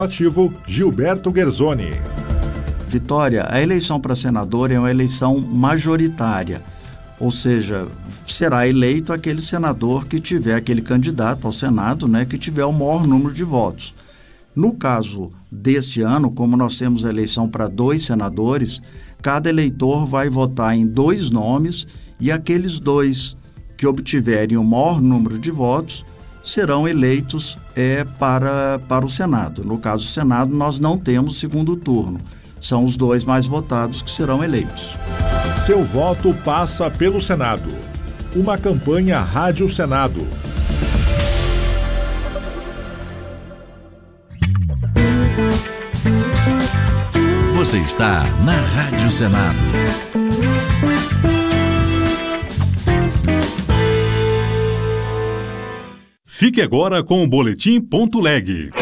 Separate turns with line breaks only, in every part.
Ativo Gilberto Guerzoni.
Vitória, a eleição para senador é uma eleição majoritária, ou seja, será eleito aquele senador que tiver, aquele candidato ao Senado, né, que tiver o maior número de votos. No caso deste ano, como nós temos a eleição para 2 senadores, cada eleitor vai votar em 2 nomes e aqueles 2 que obtiverem o maior número de votos serão eleitos para o Senado. No caso do Senado, nós não temos segundo turno. São os 2 mais votados que serão eleitos.
Seu voto passa pelo Senado. Uma campanha Rádio Senado.
Você está na Rádio Senado.
Fique agora com o Boletim.leg.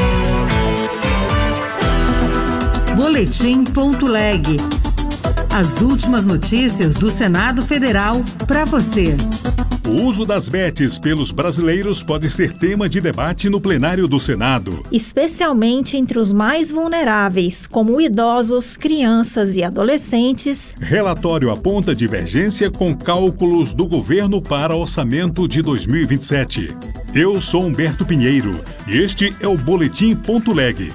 Boletim.leg. As últimas notícias do Senado Federal para você.
O uso das bets pelos brasileiros pode ser tema de debate no plenário do Senado.
Especialmente entre os mais vulneráveis, como idosos, crianças e adolescentes.
Relatório aponta divergência com cálculos do governo para orçamento de 2027. Eu sou Humberto Pinheiro e este é o Boletim.leg.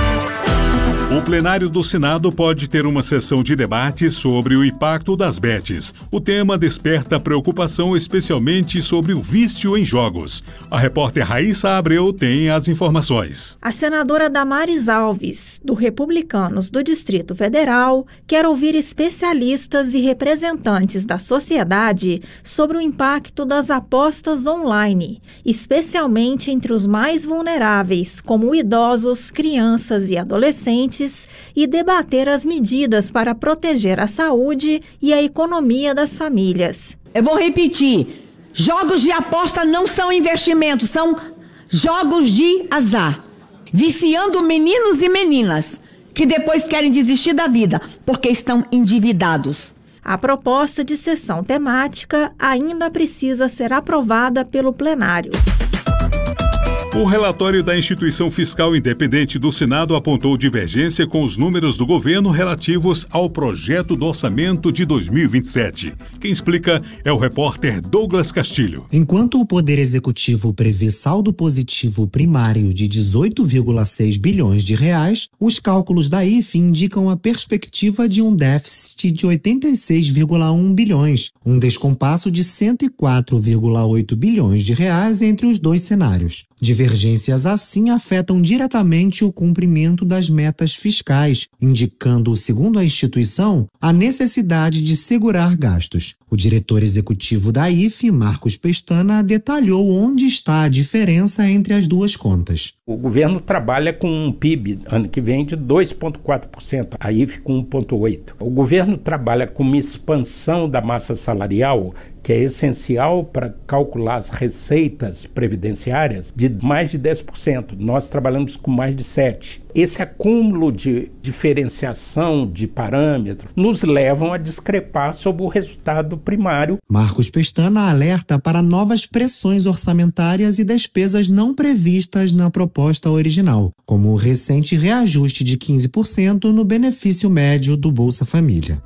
O plenário do Senado pode ter uma sessão de debate sobre o impacto das bets. O tema desperta preocupação especialmente sobre o vício em jogos. A repórter Raíssa Abreu tem as informações.
A senadora Damares Alves, do Republicanos do Distrito Federal, quer ouvir especialistas e representantes da sociedade sobre o impacto das apostas online, especialmente entre os mais vulneráveis, como idosos, crianças e adolescentes, e debater as medidas para proteger a saúde e a economia das famílias.
Eu vou repetir, jogos de aposta não são investimentos, são jogos de azar, viciando meninos e meninas que depois querem desistir da vida porque estão endividados.
A proposta de sessão temática ainda precisa ser aprovada pelo plenário.
O relatório da Instituição Fiscal Independente do Senado apontou divergência com os números do governo relativos ao projeto do orçamento de 2027. Quem explica é o repórter Douglas Castilho.
Enquanto o Poder Executivo prevê saldo positivo primário de 18,6 bilhões de reais, os cálculos da IFE indicam a perspectiva de um déficit de 86,1 bilhões, um descompasso de 104,8 bilhões de reais entre os 2 cenários. Divergências assim afetam diretamente o cumprimento das metas fiscais, indicando, segundo a instituição, a necessidade de segurar gastos. O diretor executivo da IFE, Marcos Pestana, detalhou onde está a diferença entre as 2 contas.
O governo trabalha com um PIB ano que vem de 2,4%, a IFE com 1,8%. O governo trabalha com uma expansão da massa salarial que é essencial para calcular as receitas previdenciárias de mais de 10%. Nós trabalhamos com mais de 7%. Esse acúmulo de diferenciação de parâmetros nos levam a discrepar sobre o resultado primário.
Marcos Pestana alerta para novas pressões orçamentárias e despesas não previstas na proposta original, como o recente reajuste de 15% no benefício médio do Bolsa Família.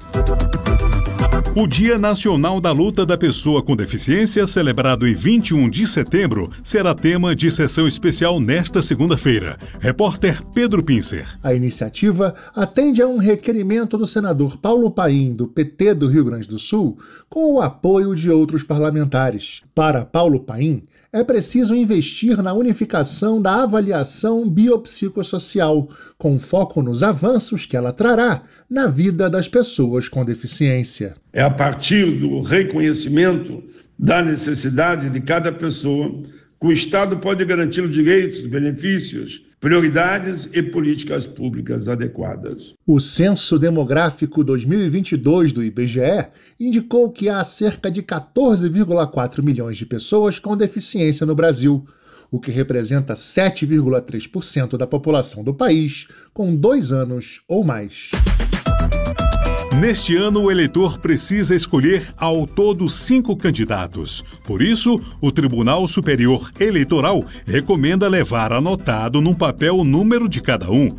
O Dia Nacional da Luta da Pessoa com Deficiência, celebrado em 21 de setembro, será tema de sessão especial nesta segunda-feira. Repórter Pedro Pincer.
A iniciativa atende a um requerimento do senador Paulo Paim, do PT do Rio Grande do Sul, com o apoio de outros parlamentares. Para Paulo Paim, é preciso investir na unificação da avaliação biopsicossocial, com foco nos avanços que ela trará na vida das pessoas com deficiência.
É a partir do reconhecimento da necessidade de cada pessoa que o Estado pode garantir os direitos, benefícios, prioridades e políticas públicas adequadas.
O Censo Demográfico 2022 do IBGE indicou que há cerca de 14,4 milhões de pessoas com deficiência no Brasil, o que representa 7,3% da população do país com 2 anos ou mais.
Neste ano, o eleitor precisa escolher ao todo 5 candidatos. Por isso, o Tribunal Superior Eleitoral recomenda levar anotado num papel o número de cada um,